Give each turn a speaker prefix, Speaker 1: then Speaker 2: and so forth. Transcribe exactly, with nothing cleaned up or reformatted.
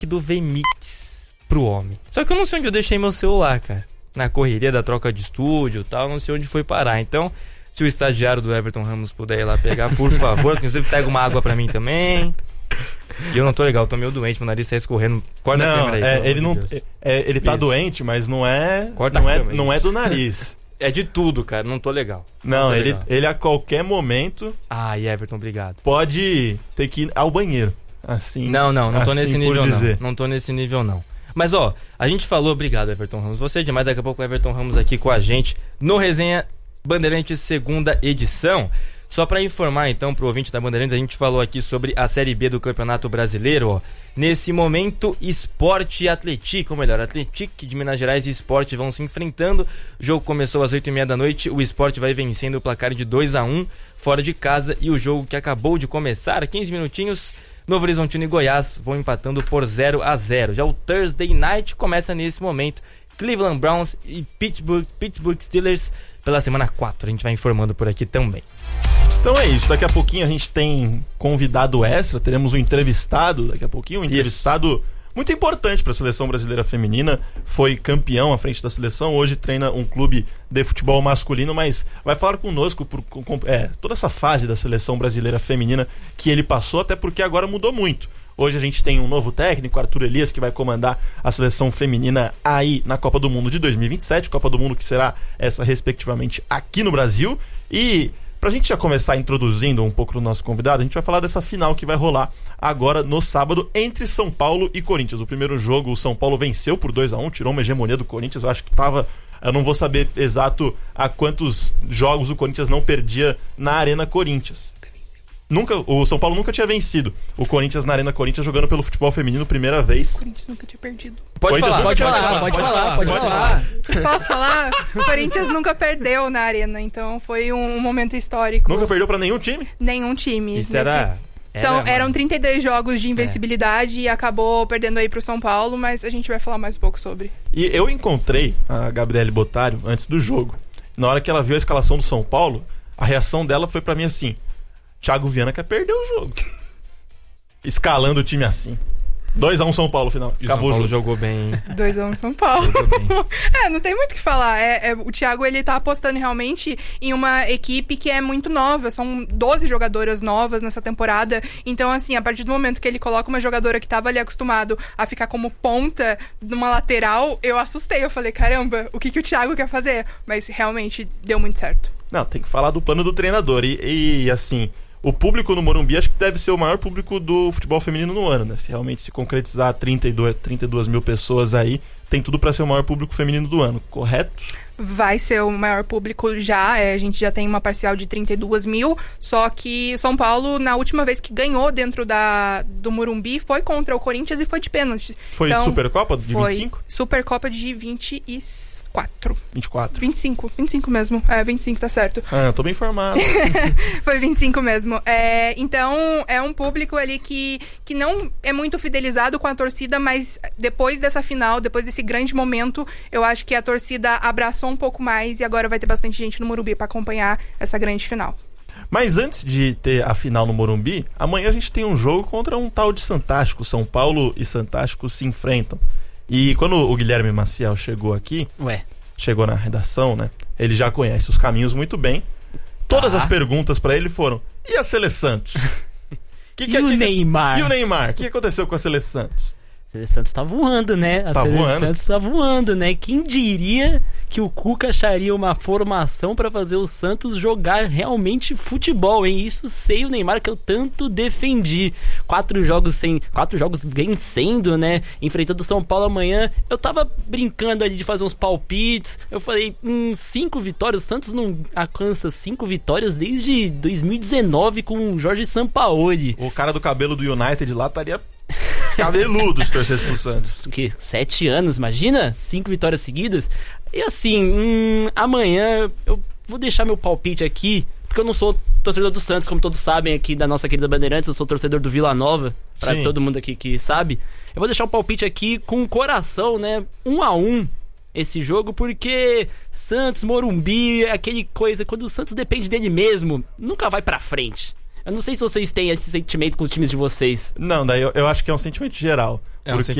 Speaker 1: do V-Mix pro homem. Só que eu não sei onde eu deixei meu celular, cara. Na correria da troca de estúdio e tal, não sei onde foi parar. Então, se o estagiário do Everton Ramos puder ir lá pegar, por favor. Inclusive, pega uma água pra mim também. E eu não tô legal, tô meio doente, meu nariz tá escorrendo. Corta
Speaker 2: não,
Speaker 1: a câmera aí.
Speaker 2: É, ele não,
Speaker 1: de
Speaker 2: é, ele tá
Speaker 1: isso.
Speaker 2: doente, mas não é,
Speaker 1: Corta
Speaker 2: não,
Speaker 1: a
Speaker 2: é,
Speaker 1: câmera,
Speaker 2: não é
Speaker 1: isso.
Speaker 2: do nariz.
Speaker 1: É de tudo, cara, não tô legal.
Speaker 2: Não,
Speaker 1: tô
Speaker 2: ele,
Speaker 1: legal.
Speaker 2: ele a qualquer momento
Speaker 1: Ai, Everton, obrigado.
Speaker 2: pode ter que ir ao banheiro. Assim,
Speaker 1: Não, não, não tô
Speaker 2: assim
Speaker 1: nesse
Speaker 2: por
Speaker 1: nível
Speaker 2: dizer.
Speaker 1: não. Não tô nesse nível não. Mas ó, a gente falou, obrigado Everton Ramos. Você é demais, daqui a pouco o Everton Ramos aqui com a gente no Resenha Bandeirantes segunda edição. Só pra informar então pro ouvinte da Bandeirantes, a gente falou aqui sobre a Série B do Campeonato Brasileiro, ó. Nesse momento, Sport e Atlético, ou melhor, Atlético de Minas Gerais e Sport vão se enfrentando. O jogo começou às oito e meia da noite, o Sport vai vencendo o placar de dois a um fora de casa, e o jogo que acabou de começar, quinze minutinhos, Novo Horizontino e Goiás vão empatando por zero a zero. Já o Thursday Night começa nesse momento, Cleveland Browns e Pittsburgh, Pittsburgh Steelers pela semana quatro, a gente vai informando por aqui também.
Speaker 2: Então é isso, daqui a pouquinho a gente tem convidado extra, teremos um entrevistado daqui a pouquinho, um entrevistado isso. muito importante para a seleção brasileira feminina, foi campeão à frente da seleção, hoje treina um clube de futebol masculino, mas vai falar conosco por com, é, toda essa fase da seleção brasileira feminina que ele passou, até porque agora mudou muito. Hoje a gente tem um novo técnico, Arthur Elias, que vai comandar a seleção feminina aí na Copa do Mundo de dois mil e vinte e sete, Copa do Mundo que será essa respectivamente aqui no Brasil. E pra gente já começar introduzindo um pouco do nosso convidado, a gente vai falar dessa final que vai rolar agora no sábado entre São Paulo e Corinthians. O primeiro jogo, o São Paulo venceu por dois a um, tirou uma hegemonia do Corinthians, eu acho que tava... Eu não vou saber exato a quantos jogos o Corinthians não perdia na Arena Corinthians. Nunca, o São Paulo nunca tinha vencido o Corinthians na Arena Corinthians jogando pelo futebol feminino primeira vez.
Speaker 3: O Corinthians nunca tinha perdido.
Speaker 1: Pode falar,
Speaker 4: pode falar, pode falar, pode falar.
Speaker 3: Posso falar? O Corinthians nunca perdeu na Arena, então foi um momento histórico.
Speaker 2: Nunca perdeu pra nenhum time?
Speaker 3: Nenhum time.
Speaker 1: Isso era...
Speaker 3: São,
Speaker 1: era
Speaker 3: eram trinta e dois jogos de invencibilidade
Speaker 1: é.
Speaker 3: e acabou perdendo aí pro São Paulo, mas a gente vai falar mais um pouco sobre.
Speaker 2: E eu encontrei a Gabriele Botário antes do jogo. Na hora que ela viu a escalação do São Paulo, a reação dela foi pra mim assim: Thiago Viana quer perder o jogo. Escalando o time assim. dois a um São Paulo, final.
Speaker 1: E
Speaker 2: acabou
Speaker 1: o São Paulo
Speaker 2: o jogo.
Speaker 1: jogou bem.
Speaker 3: dois a um São Paulo.
Speaker 1: Bem.
Speaker 3: É, não tem muito o que falar. É, é, o Thiago, ele tá apostando realmente em uma equipe que é muito nova. São doze jogadoras novas nessa temporada. Então, assim, a partir do momento que ele coloca uma jogadora que tava ali acostumado a ficar como ponta numa lateral, eu assustei. Eu falei, caramba, o que, que o Thiago quer fazer? Mas realmente deu muito certo.
Speaker 2: Não, tem que falar do plano do treinador. E, e assim... O público no Morumbi acho que deve ser o maior público do futebol feminino no ano, né? Se realmente se concretizar trinta e dois, trinta e duas mil pessoas aí, tem tudo para ser o maior público feminino do ano, correto?
Speaker 3: Vai ser o maior público já, é, a gente já tem uma parcial de trinta e duas mil, só que o São Paulo, na última vez que ganhou dentro da, do Morumbi, foi contra o Corinthians e foi de pênalti.
Speaker 2: Foi
Speaker 3: então,
Speaker 2: Supercopa de
Speaker 3: foi
Speaker 2: vinte e cinco?
Speaker 3: Supercopa de vinte e quatro.
Speaker 2: vinte e quatro.
Speaker 3: vinte e cinco, vinte e cinco mesmo. É, vinte e cinco tá certo.
Speaker 2: Ah, eu tô bem informado.
Speaker 3: Foi vinte e cinco mesmo. É, então, é um público ali que, que não é muito fidelizado com a torcida, mas depois dessa final, depois desse grande momento, eu acho que a torcida abraçou um pouco mais e agora vai ter bastante gente no Morumbi pra acompanhar essa grande final.
Speaker 2: Mas antes de ter a final no Morumbi, amanhã a gente tem um jogo contra um tal de Santástico. São Paulo e Santástico se enfrentam. E quando o Guilherme Maciel chegou aqui,
Speaker 4: Ué.
Speaker 2: chegou na redação, né? Ele já conhece os caminhos muito bem. Todas
Speaker 4: Tá.
Speaker 2: as perguntas pra ele foram: e a Sele Santos? Que que,
Speaker 4: E o
Speaker 2: que,
Speaker 4: Neymar?
Speaker 2: E o Neymar? O que aconteceu com a Sele Santos?
Speaker 4: A Sele Santos tá voando, né? A
Speaker 2: Tá
Speaker 4: Sele
Speaker 2: voando?
Speaker 4: Santos tá voando, né? Quem diria que o Cuca acharia uma formação pra fazer o Santos jogar realmente futebol, hein? Isso sei o Neymar, que eu tanto defendi. Quatro jogos sem... Quatro jogos vencendo, né? Enfrentando o São Paulo amanhã. Eu tava brincando ali de fazer uns palpites. Eu falei, hum, cinco vitórias. O Santos não alcança cinco vitórias desde dois mil e dezenove com o Jorge Sampaoli.
Speaker 2: O cara do cabelo do United lá estaria cabeludo se torcesse pro Santos.
Speaker 4: O quê? Sete anos, imagina? Cinco vitórias seguidas. E assim, hum, amanhã eu vou deixar meu palpite aqui, porque eu não sou torcedor do Santos, como todos sabem aqui da nossa querida Bandeirantes. Eu sou torcedor do Vila Nova, pra
Speaker 2: Sim.
Speaker 4: todo mundo aqui que sabe. Eu vou deixar um palpite aqui com o coração, né? Um a um esse jogo, porque Santos, Morumbi, aquele coisa, quando o Santos depende dele mesmo, nunca vai pra frente. Eu não sei se vocês têm esse sentimento com os times de vocês.
Speaker 2: Não, daí eu, eu acho que é um sentimento geral.
Speaker 1: É um
Speaker 2: porque